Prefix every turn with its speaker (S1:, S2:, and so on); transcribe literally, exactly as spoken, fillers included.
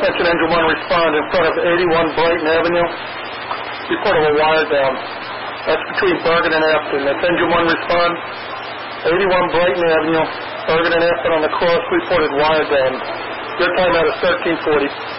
S1: Section Engine one respond in front of eighty-one Brighton Avenue. Report of a wire down. That's between Bergen and Afton. That's Engine one respond. eighty-one Brighton Avenue, Bergen and Afton on the cross, reported wire down. Your time out is thirteen forty.